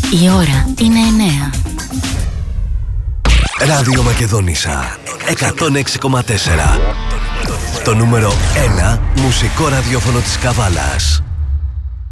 Η ώρα είναι 9. Ράδιο Μακεδόνισσα 106,4. Το νούμερο 1 μουσικό ραδιόφωνο της Καβάλας.